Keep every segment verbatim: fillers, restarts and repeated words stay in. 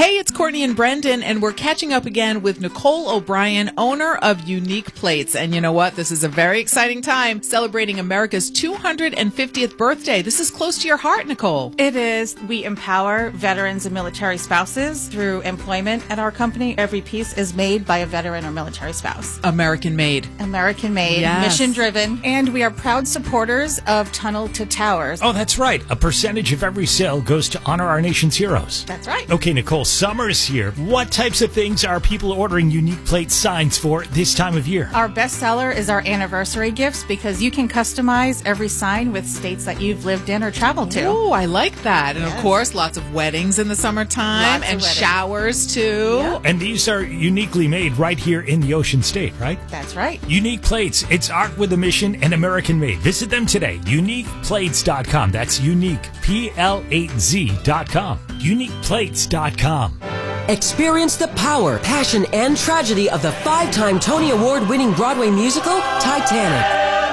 Hey, it's Courtney and Brendan, and we're catching up again with Nicole O'Brien, owner of Unique Plates. And you know what? This is a very exciting time, celebrating America's two hundred fiftieth birthday. This is close to your heart, Nicole. It is. We empower veterans and military spouses through employment at our company. Every piece is made by a veteran or military spouse. American made. American made, Yes. mission driven, and we are proud supporters of Tunnel to Towers. Oh, that's right. A percentage of every sale goes to honor our nation's heroes. That's right. Okay, Nicole, summer's here. What types of things are people ordering Unique Plate signs for this time of year? Our best seller is our anniversary gifts because you can customize every sign with states that you've lived in or traveled to. Oh, I like that. And Yes. of course, lots of weddings in the summertime Lots of and weddings. showers too. Yep. And these are uniquely made right here in the Ocean State, right? That's right. Unique Plates. It's art with a mission and American made. Visit them today. unique plates dot com. That's unique, P L eight Z dot com. unique plates dot com. Experience the power, passion, and tragedy of the five-time Tony Award-winning Broadway musical, Titanic.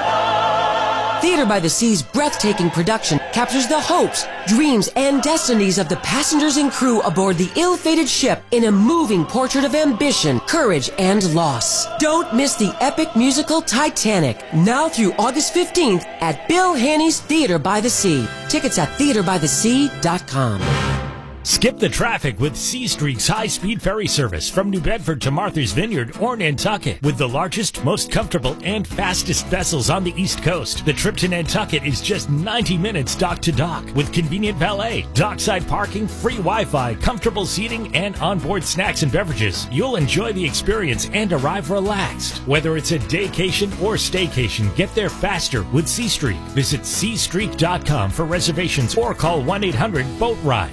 Theater by the Sea's breathtaking production captures the hopes, dreams, and destinies of the passengers and crew aboard the ill-fated ship in a moving portrait of ambition, courage, and loss. Don't miss the epic musical Titanic, now through August fifteenth at Bill Haney's Theater by the Sea. Tickets at theater by the sea dot com. Skip the traffic with C Streak's high-speed ferry service from New Bedford to Martha's Vineyard or Nantucket. With the largest, most comfortable, and fastest vessels on the East Coast, the trip to Nantucket is just ninety minutes dock to dock. With convenient valet, dockside parking, free Wi-Fi, comfortable seating, and onboard snacks and beverages, you'll enjoy the experience and arrive relaxed. Whether it's a daycation or staycation, get there faster with C Streak. Visit c streak dot com for reservations or call one eight hundred boat ride.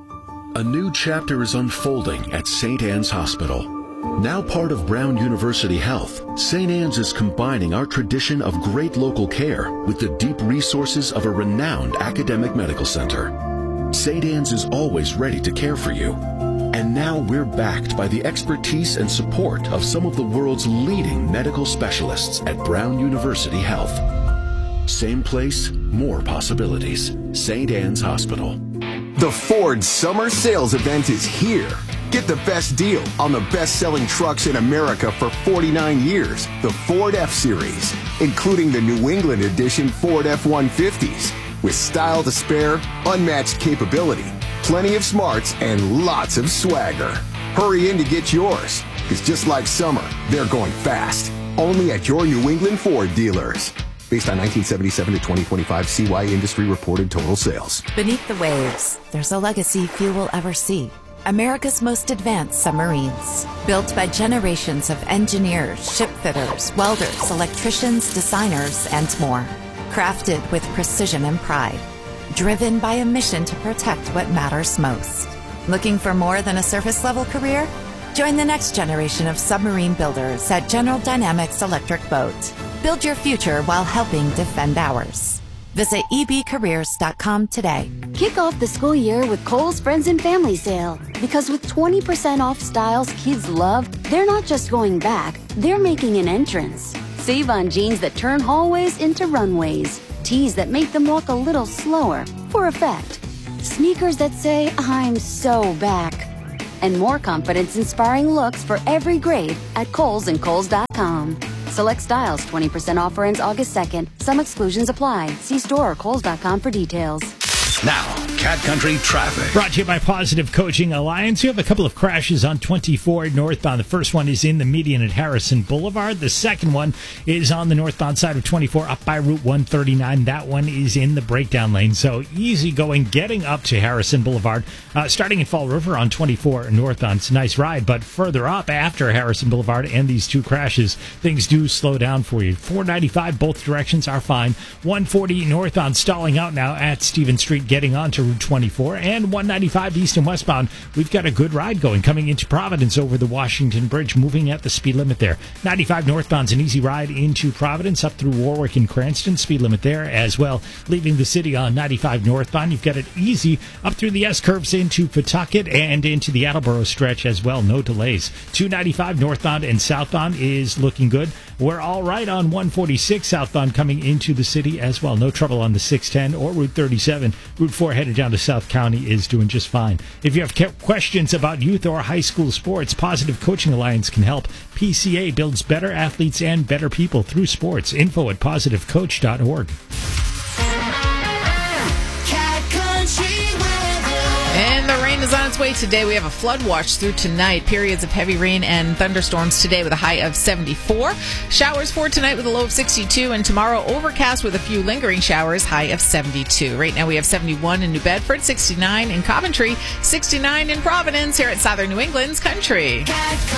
A new chapter is unfolding at Saint Anne's Hospital. Now part of Brown University Health, Saint Anne's is combining our tradition of great local care with the deep resources of a renowned academic medical center. Saint Anne's is always ready to care for you. And now we're backed by the expertise and support of some of the world's leading medical specialists at Brown University Health. Same place, more possibilities. Saint Anne's Hospital. The Ford Summer Sales Event is here. Get the best deal on the best-selling trucks in America for forty-nine years, the Ford F-Series, including the New England edition Ford F one fifties, with style to spare, unmatched capability, plenty of smarts, and lots of swagger. Hurry in to get yours, because just like summer, they're going fast. Only at your New England Ford dealers. Based on nineteen seventy-seven to twenty twenty-five C Y industry reported total sales. Beneath the waves, there's a legacy few will ever see. America's most advanced submarines. Built by generations of engineers, shipfitters, welders, electricians, designers, and more. Crafted with precision and pride. Driven by a mission to protect what matters most. Looking for more than a surface-level career? Join the next generation of submarine builders at General Dynamics Electric Boat. Build your future while helping defend ours. Visit e b careers dot com today. Kick off the school year with Kohl's Friends and Family Sale. Because with twenty percent off styles kids love, they're not just going back, they're making an entrance. Save on jeans that turn hallways into runways. Tees that make them walk a little slower, for effect. Sneakers that say, I'm so back. And more confidence-inspiring looks for every grade at Kohl's and Kohl's dot com. Select styles, twenty percent offer ends August second. Some exclusions apply. See store or Kohl's dot com for details. Now, Cat Country Traffic. Brought to you by Positive Coaching Alliance. You have a couple of crashes on twenty-four northbound. The first one is in the median at Harrison Boulevard. The second one is on the northbound side of twenty-four up by Route one thirty-nine. That one is in the breakdown lane. So easy going getting up to Harrison Boulevard. Uh, starting in Fall River on twenty-four northbound. It's a nice ride, but further up after Harrison Boulevard and these two crashes, things do slow down for you. four ninety-five, both directions are fine. one forty northbound stalling out now at Stevens Street, getting on to Route twenty-four, and one ninety-five east and westbound. We've got a good ride going coming into Providence over the Washington Bridge, moving at the speed limit there. ninety-five northbound's an easy ride into Providence up through Warwick and Cranston, speed limit there as well. Leaving the city on ninety-five northbound, you've got it easy up through the S-curves into Pawtucket and into the Attleboro stretch as well. No delays. two ninety-five northbound and southbound is looking good. We're all right on one forty-six southbound coming into the city as well. No trouble on the six ten or Route thirty-seven. Route four headed down to South County is doing just fine. If you have questions about youth or high school sports, Positive Coaching Alliance can help. P C A builds better athletes and better people through sports. Info at positive coach dot org. And the rain is on its way today. We have a flood watch through tonight. Periods of heavy rain and thunderstorms today with a high of seventy-four. Showers for tonight with a low of sixty-two. And tomorrow overcast with a few lingering showers, high of seventy-two. Right now we have seventy-one in New Bedford, sixty-nine in Coventry, sixty-nine in Providence here at Southern New England's Country.